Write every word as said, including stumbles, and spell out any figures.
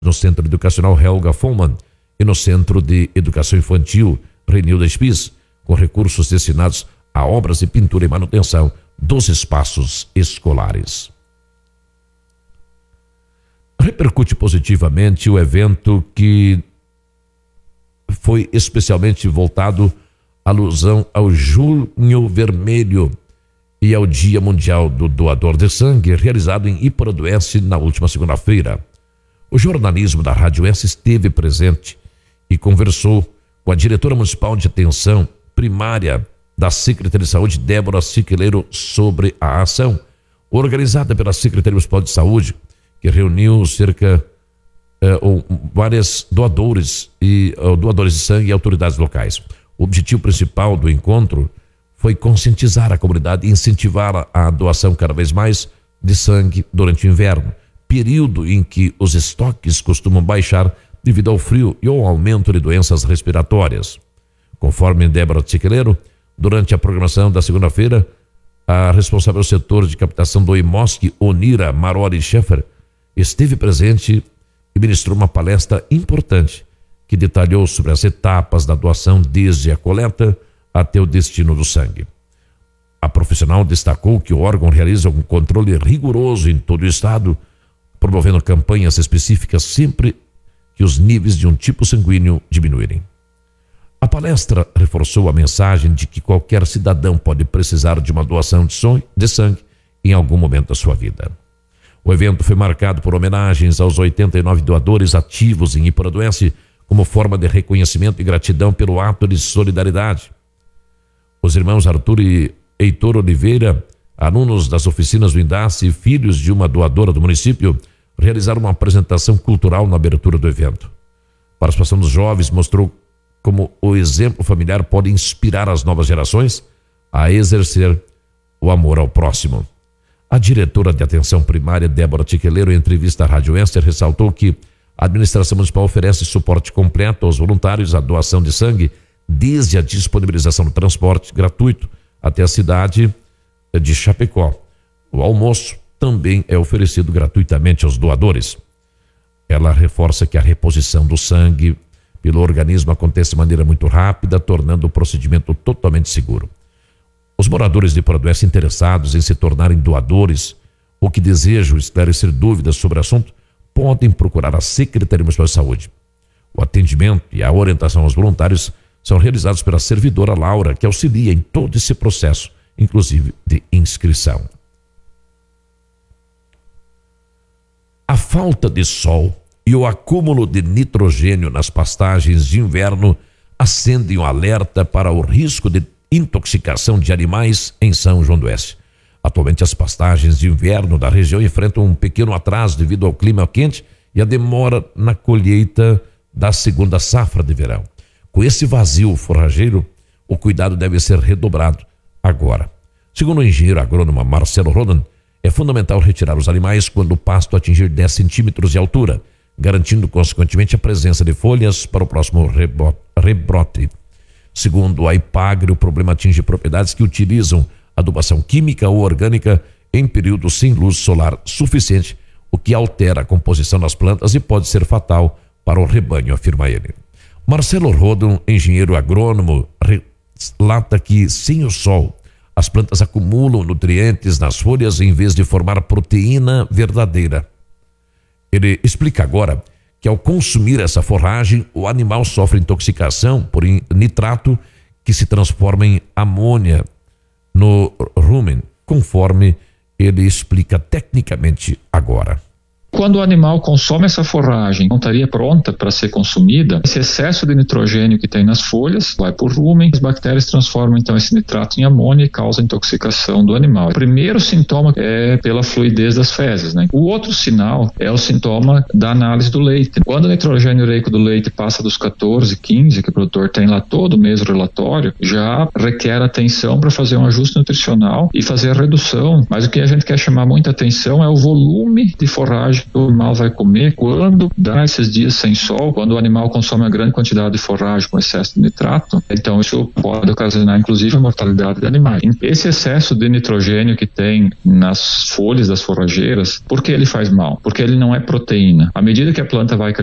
no Centro Educacional Helga Follmann e no Centro de Educação Infantil Renilda Spies, com recursos destinados a obras de pintura e manutenção dos espaços escolares. Repercute positivamente o evento que foi especialmente voltado à alusão ao Junho Vermelho e ao Dia Mundial do Doador de Sangue, realizado em Iporanduense na última segunda-feira. O jornalismo da Rádio S esteve presente e conversou com a diretora municipal de atenção primária da Secretaria de Saúde, Débora Siqueleiro, sobre a ação organizada pela Secretaria Municipal de Saúde, que reuniu cerca eh, ou vários doadores e ou, doadores de sangue e autoridades locais. O objetivo principal do encontro foi conscientizar a comunidade e incentivar a, a doação cada vez mais de sangue durante o inverno, período em que os estoques costumam baixar devido ao frio e ao aumento de doenças respiratórias. Conforme Débora Siqueleiro, durante a programação da segunda-feira, a responsável do setor de captação do IMOSC, Onira Marori Schaeffer, esteve presente e ministrou uma palestra importante que detalhou sobre as etapas da doação desde a coleta até o destino do sangue. A profissional destacou que o órgão realiza um controle rigoroso em todo o estado, promovendo campanhas específicas sempre que os níveis de um tipo sanguíneo diminuírem. A palestra reforçou a mensagem de que qualquer cidadão pode precisar de uma doação de sangue em algum momento da sua vida. O evento foi marcado por homenagens aos oitenta e nove doadores ativos em Iporanduense, como forma de reconhecimento e gratidão pelo ato de solidariedade. Os irmãos Arthur e Heitor Oliveira, alunos das oficinas do INDACE e filhos de uma doadora do município, realizaram uma apresentação cultural na abertura do evento. A participação dos jovens mostrou como o exemplo familiar pode inspirar as novas gerações a exercer o amor ao próximo. A diretora de atenção primária, Débora Siqueleiro, em entrevista à Rádio Ester, ressaltou que a administração municipal oferece suporte completo aos voluntários à doação de sangue, desde a disponibilização do transporte gratuito até a cidade de Chapecó. O almoço também é oferecido gratuitamente aos doadores. Ela reforça que a reposição do sangue pelo organismo acontece de maneira muito rápida, tornando o procedimento totalmente seguro. Os moradores de Iporanduense interessados em se tornarem doadores ou que desejam esclarecer dúvidas sobre o assunto podem procurar a Secretaria Municipal de Saúde. O atendimento e a orientação aos voluntários são realizados pela servidora Laura, que auxilia em todo esse processo, inclusive de inscrição. A falta de sol e o acúmulo de nitrogênio nas pastagens de inverno acendem um alerta para o risco de intoxicação de animais em São João do Oeste. Atualmente, as pastagens de inverno da região enfrentam um pequeno atraso devido ao clima quente e a demora na colheita da segunda safra de verão. Com esse vazio forrageiro, o cuidado deve ser redobrado agora. Segundo o engenheiro agrônomo Marcelo Rodan, é fundamental retirar os animais quando o pasto atingir dez centímetros de altura, garantindo consequentemente a presença de folhas para o próximo rebrote. Segundo a Ipagre, o problema atinge propriedades que utilizam adubação química ou orgânica em períodos sem luz solar suficiente, o que altera a composição das plantas e pode ser fatal para o rebanho, afirma ele. Marcelo Rodon, engenheiro agrônomo, relata que sem o sol, as plantas acumulam nutrientes nas folhas em vez de formar proteína verdadeira. Ele explica agora que ao consumir essa forragem, o animal sofre intoxicação por nitrato que se transforma em amônia no rumen, conforme ele explica tecnicamente agora. Quando o animal consome essa forragem, não estaria pronta para ser consumida, esse excesso de nitrogênio que tem nas folhas vai para o rumen, as bactérias transformam então esse nitrato em amônia e causa intoxicação do animal. O primeiro sintoma é pela fluidez das fezes, né? O outro sinal é o sintoma da análise do leite. Quando o nitrogênio ureico do leite passa dos quatorze, quinze, que o produtor tem lá todo mês o relatório, já requer atenção para fazer um ajuste nutricional e fazer a redução. Mas o que a gente quer chamar muita atenção é o volume de forragem forragem que o animal vai comer quando dá esses dias sem sol, quando o animal consome uma grande quantidade de forragem com excesso de nitrato. Então isso pode ocasionar inclusive a mortalidade de animais. Esse excesso de nitrogênio que tem nas folhas das forrageiras, por que ele faz mal? Porque ele não é proteína. À medida que a planta vai